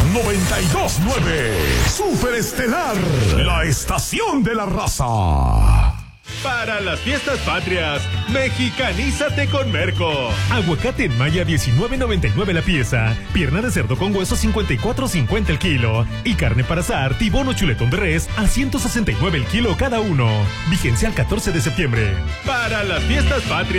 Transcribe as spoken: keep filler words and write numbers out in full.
noventa y dos punto nueve. Super Estelar, la estación de la raza. Para las fiestas patrias, mexicanízate con Merco. Aguacate en Maya diecinueve noventa y nueve la pieza. Pierna de cerdo con hueso cincuenta y cuatro cincuenta el kilo. Y carne para asar, tibón o chuletón de res a ciento sesenta y nueve el kilo cada uno. Vigencia al catorce de septiembre. Para las fiestas patrias.